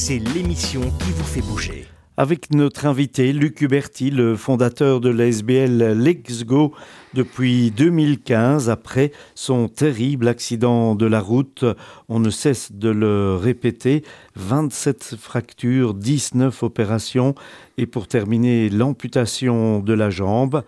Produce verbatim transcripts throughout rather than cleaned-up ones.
c'est l'émission qui vous fait bouger. Avec notre invité, Luc Huberti, le fondateur de l'A S B L Let's Go depuis deux mille quinze, après son terrible accident de la route. On ne cesse de le répéter, vingt-sept fractures, dix-neuf opérations et pour terminer, l'amputation de la jambe.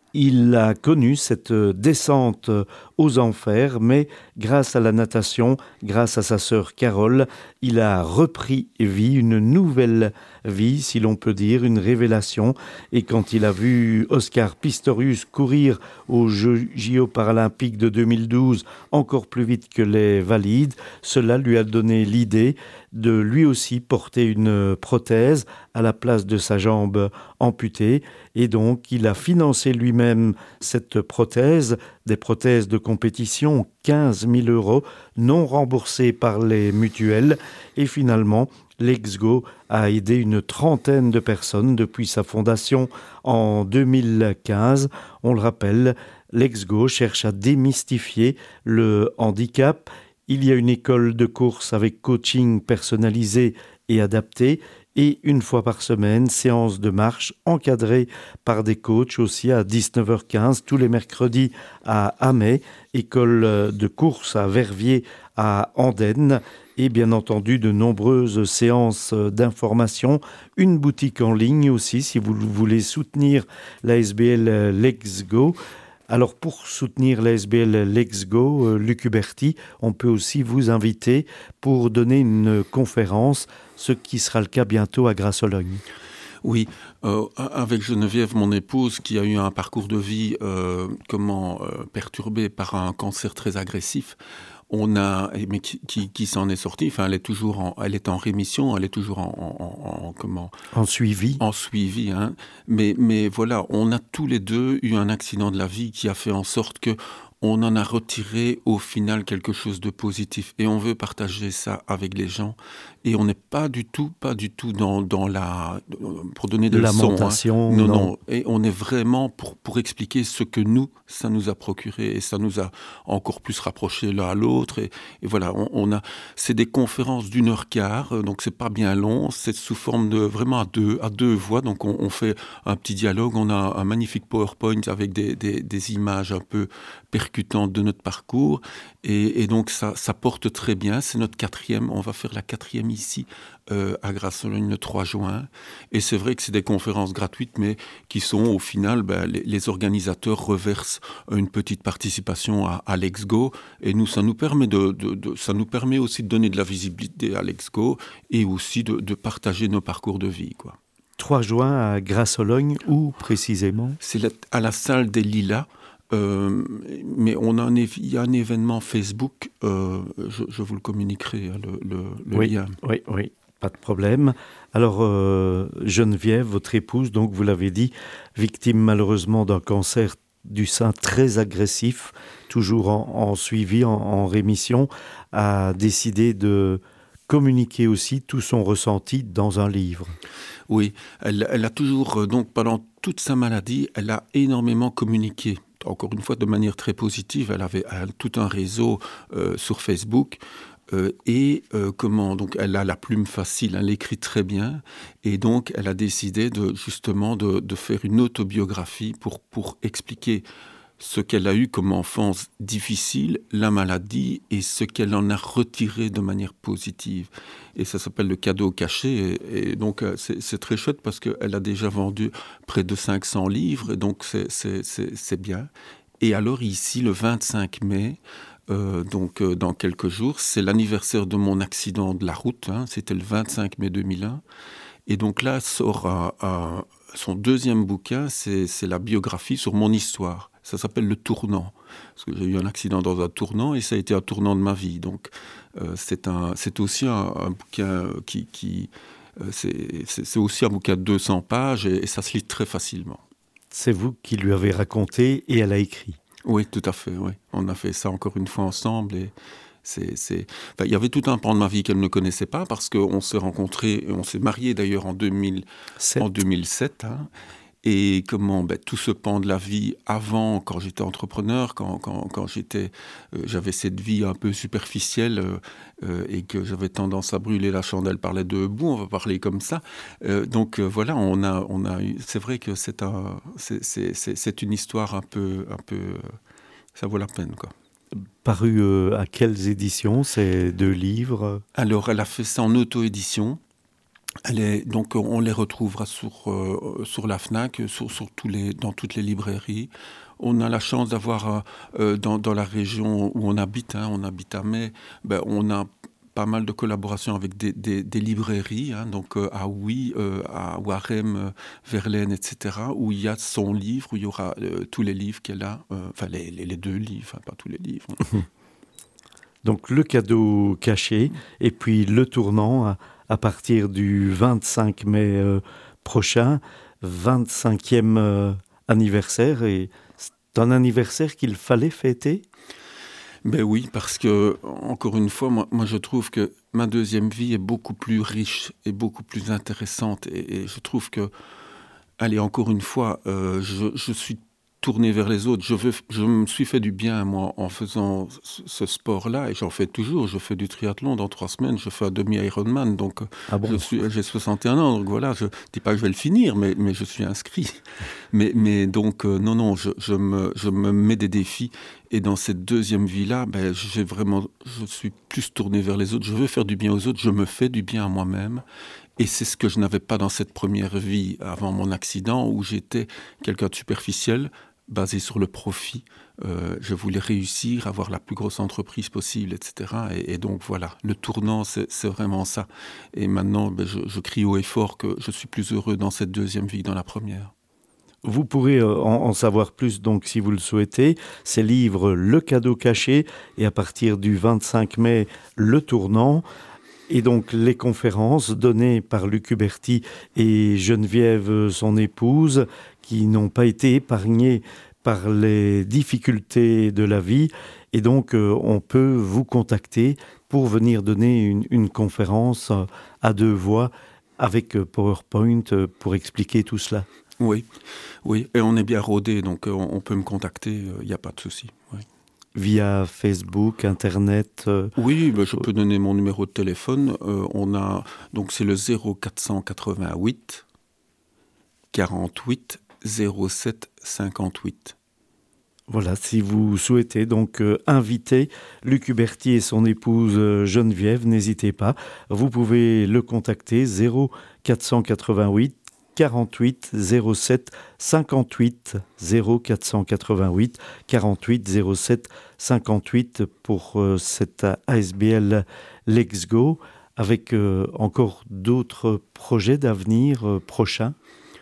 Il a connu cette descente aux enfers, mais grâce à la natation, grâce à sa sœur Carole, il a repris vie, une nouvelle vie, si l'on peut dire, une révélation. Et quand il a vu Oscar Pistorius courir aux Jeux J O paralympiques de deux mille douze, encore plus vite que les valides, cela lui a donné l'idée de lui aussi porter une prothèse à la place de sa jambe amputée. Et donc, il a financé lui-même cette prothèse, des prothèses de compétition, quinze mille euros, non remboursés par les mutuelles. Et finalement, Let's Go a aidé une trentaine de personnes depuis sa fondation en deux mille quinze. On le rappelle, Let's Go cherche à démystifier le handicap. Il y a une école de course avec coaching personnalisé et adapté. Et une fois par semaine, séance de marche encadrée par des coachs aussi à dix-neuf heures quinze tous les mercredis à Amay, école de course à Verviers à Andenne et bien entendu de nombreuses séances d'information, une boutique en ligne aussi si vous voulez soutenir l'A S B L Let's Go. Alors pour soutenir l'A S B L Let's Go, euh, Luc Huberti, on peut aussi vous inviter pour donner une conférence, ce qui sera le cas bientôt à Grasse-Ologne. Oui, euh, avec Geneviève, mon épouse, qui a eu un parcours de vie euh, comment euh, perturbé par un cancer très agressif, on a, mais qui, qui, qui s'en est sortie. Enfin, elle est toujours, en, elle est en rémission, elle est toujours en, en, en comment En suivi. En suivi, hein. Mais, mais voilà, on a tous les deux eu un accident de la vie qui a fait en sorte que on en a retiré au final quelque chose de positif. Et on veut partager ça avec les gens. Et on n'est pas du tout, pas du tout dans, dans la... pour donner des leçons. Lamentation. Hein. Non, non, non. Et on est vraiment pour, pour expliquer ce que nous, ça nous a procuré. Et ça nous a encore plus rapprochés l'un à l'autre. Et, et voilà, on, on a... C'est des conférences d'une heure quart, donc c'est pas bien long. C'est sous forme de... vraiment à deux, à deux voix. Donc on, on fait un petit dialogue. On a un magnifique PowerPoint avec des, des, des images un peu percutantes de notre parcours. Et, et donc ça, ça porte très bien. C'est notre quatrième. On va faire la quatrième ici euh, à Grasse-Ologne le trois juin. Et c'est vrai que c'est des conférences gratuites, mais qui sont au final, ben, les, les organisateurs reversent une petite participation à, à Let's Go. Et nous, ça nous permet de, de, de, ça nous permet aussi de donner de la visibilité à Let's Go et aussi de, de partager nos parcours de vie, quoi. trois juin à Grasse-Ologne, où précisément ? C'est la, à la salle des Lilas. Euh, mais on a un, il y a un événement Facebook, euh, je, je vous le communiquerai, le, le, le oui, lien. Oui, oui, pas de problème. Alors, euh, Geneviève, votre épouse, donc vous l'avez dit, victime malheureusement d'un cancer du sein très agressif, toujours en, en suivi, en, en rémission, a décidé de communiquer aussi tout son ressenti dans un livre. Oui, elle, elle a toujours, donc pendant toute sa maladie, elle a énormément communiqué. Encore une fois, de manière très positive, elle avait elle, tout un réseau euh, sur Facebook euh, et euh, comment donc elle a la plume facile, elle écrit très bien et donc elle a décidé de justement de, de faire une autobiographie pour pour expliquer ce qu'elle a eu comme enfance difficile, la maladie et ce qu'elle en a retiré de manière positive. Et ça s'appelle le cadeau caché. Et, et donc, c'est, c'est très chouette parce qu'elle a déjà vendu près de cinq cents livres. Et donc, c'est, c'est, c'est, c'est bien. Et alors, ici, le vingt-cinq mai, euh, donc euh, dans quelques jours, c'est l'anniversaire de mon accident de la route. Hein, c'était le vingt-cinq mai deux mille un. Et donc là, sort un, un, son deuxième bouquin, c'est, c'est la biographie sur mon histoire. Ça s'appelle Le Tournant, parce que j'ai eu un accident dans un tournant et ça a été un tournant de ma vie. Donc, euh, c'est, un, c'est aussi un, un bouquin qui... qui euh, c'est, c'est, c'est aussi un bouquin de deux cents pages et, et ça se lit très facilement. C'est vous qui lui avez raconté et elle a écrit. Oui, tout à fait, oui. On a fait ça encore une fois ensemble et... C'est, c'est... Enfin, il y avait tout un pan de ma vie qu'elle ne connaissait pas parce qu'on s'est rencontrés, on s'est mariés d'ailleurs en, deux mille... en deux mille sept. Hein, Et comment ben, tout ce pan de la vie avant, quand j'étais entrepreneur, quand, quand, quand j'étais, euh, j'avais cette vie un peu superficielle euh, euh, et que j'avais tendance à brûler la chandelle par les deux bouts, on va parler comme ça. Euh, donc euh, voilà, on a, on a eu, c'est vrai que c'est, un, c'est, c'est, c'est, c'est une histoire un peu, un peu, euh, ça vaut la peine, quoi. Paru euh, à quelles éditions ces deux livres? Alors elle a fait ça en auto-édition. Elle est, donc on les retrouvera sur, euh, sur la Fnac, sur, sur tous les, dans toutes les librairies. On a la chance d'avoir euh, dans, dans la région où on habite, hein, on habite à Metz, ben, on a pas mal de collaborations avec des, des, des librairies, hein, donc euh, à Huy, euh, à Warem, euh, Verlaine, et cetera, où il y a son livre, où il y aura euh, tous les livres qu'elle a, euh, enfin les, les, les deux livres, hein, pas tous les livres. Donc le cadeau caché, et puis le tournant à, à partir du vingt-cinq mai euh, prochain, vingt-cinquième euh, anniversaire, et c'est un anniversaire qu'il fallait fêter? Ben oui, parce que, encore une fois, moi, moi je trouve que ma deuxième vie est beaucoup plus riche et beaucoup plus intéressante, et, et je trouve que, allez, encore une fois, euh, je, je suis tourné vers les autres. Je, veux, je me suis fait du bien, moi, en faisant ce, ce sport-là, et j'en fais toujours. Je fais du triathlon dans trois semaines, je fais un demi-Ironman, donc Ah bon? je suis, j'ai soixante et un ans, donc voilà, je ne dis pas que je vais le finir, mais, mais je suis inscrit. Mais, mais donc, euh, non, non, je, je, me, je me mets des défis, et dans cette deuxième vie-là, ben, j'ai vraiment, je suis plus tourné vers les autres. Je veux faire du bien aux autres, je me fais du bien à moi-même. Et c'est ce que je n'avais pas dans cette première vie avant mon accident, où j'étais quelqu'un de superficiel, basé sur le profit. Euh, je voulais réussir, avoir la plus grosse entreprise possible, et cetera. Et, et donc voilà, le tournant, c'est, c'est vraiment ça. Et maintenant, ben, je, je crie haut et fort que je suis plus heureux dans cette deuxième vie que dans la première. Vous pourrez en, en savoir plus, donc, si vous le souhaitez. Ces livres, Le cadeau caché, et à partir du vingt-cinq mai, Le tournant. Et donc les conférences données par Luc Huberty et Geneviève, son épouse, qui n'ont pas été épargnées par les difficultés de la vie. Et donc euh, on peut vous contacter pour venir donner une, une conférence à deux voix avec PowerPoint pour expliquer tout cela. Oui, oui, et on est bien rodé, donc on, on peut me contacter, il n'y a pas de souci. Oui. Via Facebook, Internet euh... Oui, ben je peux donner mon numéro de téléphone. Euh, on a, donc c'est le zéro quatre cent quatre-vingt-huit quarante-huit zéro sept cinquante-huit. Voilà, si vous souhaitez donc euh, inviter Luc Huberty et son épouse euh, Geneviève, n'hésitez pas. Vous pouvez le contacter zéro quatre cent quatre-vingt-huit quarante-huit zéro sept cinquante-huit, zéro quatre cent quatre-vingt-huit quarante-huit zéro sept cinquante-huit pour euh, cette A S B L Let's Go, avec euh, encore d'autres projets d'avenir euh, prochains.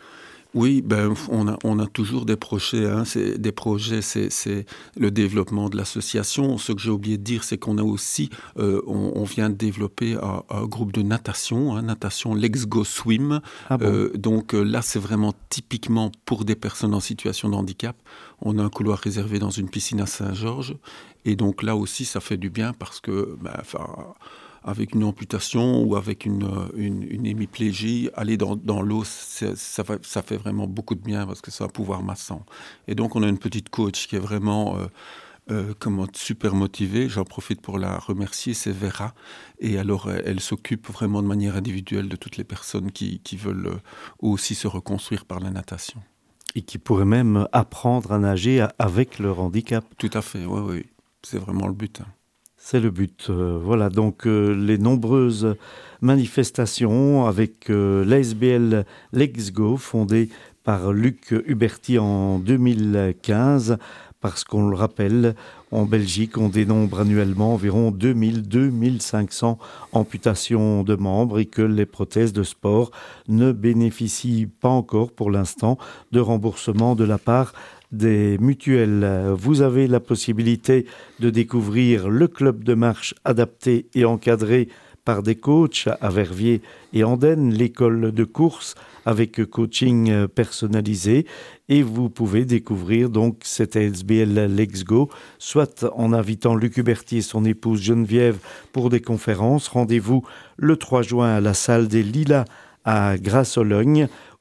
Oui, ben, on a, on a toujours des projets. Hein. C'est, des projets, c'est, c'est le développement de l'association. Ce que j'ai oublié de dire, c'est qu'on a aussi, euh, on, on vient de développer un, un groupe de natation, hein, natation Let's Go Swim. Ah bon. euh, donc euh, là, c'est vraiment typiquement pour des personnes en situation de handicap. On a un couloir réservé dans une piscine à Saint-Georges. Et donc là aussi, ça fait du bien parce que, ben, enfin... avec une amputation ou avec une, une, une hémiplégie, aller dans, dans l'eau, ça, fait, ça fait vraiment beaucoup de bien parce que c'est un pouvoir massant. Et donc, on a une petite coach qui est vraiment euh, euh, comment, super motivée. J'en profite pour la remercier, c'est Vera. Et alors, elle, elle s'occupe vraiment de manière individuelle de toutes les personnes qui, qui veulent aussi se reconstruire par la natation. Et qui pourraient même apprendre à nager avec leur handicap. Tout à fait, oui, oui. C'est vraiment le but. Hein. C'est le but. Euh, voilà, donc euh, les nombreuses manifestations avec euh, l'A S B L Let's Go, fondée par Luc Huberty en deux mille quinze, parce qu'on le rappelle, en Belgique, on dénombre annuellement environ deux mille à deux mille cinq cents amputations de membres et que les prothèses de sport ne bénéficient pas encore pour l'instant de remboursement de la part des mutuelles. Vous avez la possibilité de découvrir le club de marche adapté et encadré par des coachs à Verviers et Andenne, l'école de course avec coaching personnalisé, et vous pouvez découvrir donc cette A S B L Let's Go, soit en invitant Luc Huberty et son épouse Geneviève pour des conférences. Rendez-vous le trois juin à la salle des Lilas à Grasse-Ologne, ou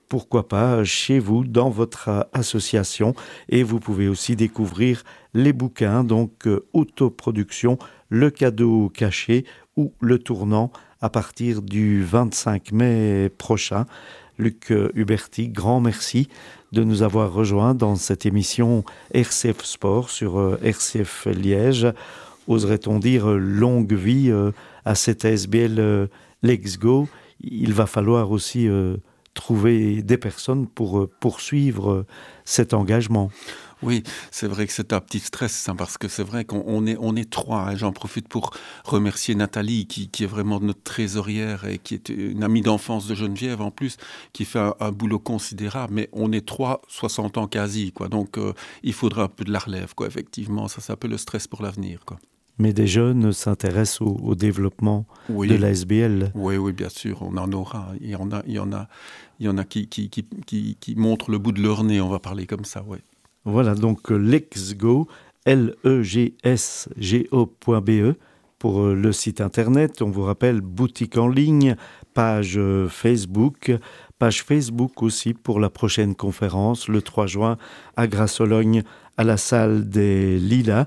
pourquoi pas chez vous, dans votre association. Et vous pouvez aussi découvrir les bouquins, donc euh, Autoproduction, Le cadeau caché ou Le tournant à partir du vingt-cinq mai prochain. Luc Huberti, grand merci de nous avoir rejoints dans cette émission R C F Sport sur euh, R C F Liège. Oserait-on dire euh, longue vie euh, à cette A S B L euh, Let's Go. Il va falloir aussi euh, trouver des personnes pour euh, poursuivre euh, cet engagement. Oui, c'est vrai que c'est un petit stress, hein, parce que c'est vrai qu'on on est, on est trois. Hein. J'en profite pour remercier Nathalie, qui, qui est vraiment notre trésorière et qui est une amie d'enfance de Geneviève en plus, qui fait un, un boulot considérable. Mais on est trois, soixante ans quasi, quoi. Donc euh, il faudra un peu de la relève, quoi. Effectivement, ça c'est un peu le stress pour l'avenir, quoi. Mais des jeunes s'intéressent au, au développement oui. de l'A S B L. Oui, oui, bien sûr, on en aura. Il y en a, il y en a, il y en a qui, qui, qui, qui, qui montrent le bout de leur nez, on va parler comme ça, oui. Voilà, donc Let's Go, L E G S G O point B E pour le site internet. On vous rappelle, boutique en ligne, page Facebook, page Facebook aussi pour la prochaine conférence, le trois juin à Grasse-Sologne, à la salle des Lilas.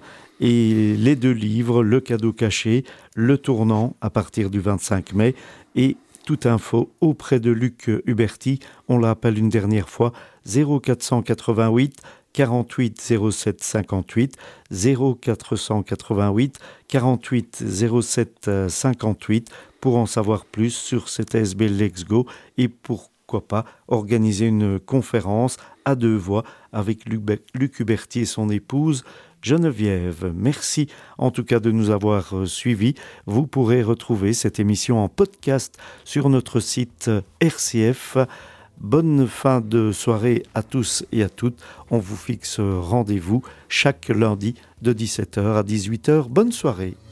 Et les deux livres, Le cadeau caché, Le tournant à partir du vingt-cinq mai et toute info auprès de Luc Huberti. On l'appelle une dernière fois, zéro quatre cent quatre-vingt-huit quarante-huit zéro sept cinquante-huit, zéro quatre cent quatre-vingt-huit quarante-huit zéro sept cinquante-huit pour en savoir plus sur cette A S B L Let's Go et pourquoi pas organiser une conférence à deux voix avec Luc Huberti et son épouse Geneviève. Merci en tout cas de nous avoir suivis. Vous pourrez retrouver cette émission en podcast sur notre site R C F. Bonne fin de soirée à tous et à toutes. On vous fixe rendez-vous chaque lundi de dix-sept heures à dix-huit heures. Bonne soirée.